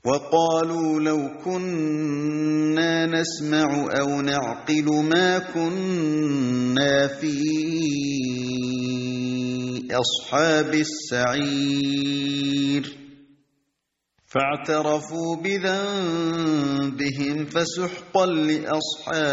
وقالوا لو كنا نسمع أو نعقل ما كنا في أصحاب السعير فاعترفوا بذنبهم فسحقا لأصحاب